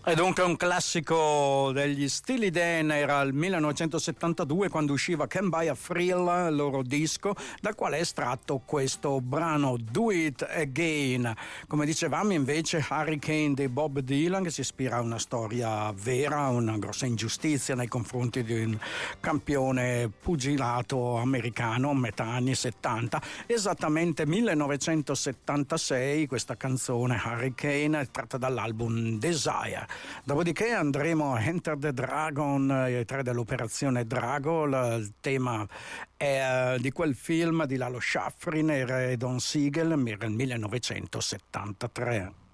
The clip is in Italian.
E dunque un classico degli Steely Dan era il 1972 quando usciva Can Buy a Thrill, il loro disco, dal quale è estratto questo brano Do It Again. Come dicevamo invece Hurricane di Bob Dylan, che si ispira a una storia vera, una grossa ingiustizia nei confronti di un campione pugilato americano a metà anni 70. Esattamente 1976 questa canzone Hurricane è tratta dall'album Desire. Dopodiché andremo a Enter the Dragon, i tre dell'Operazione Drago. Il tema è di quel film di Lalo Schifrin e Don Siegel nel 1973.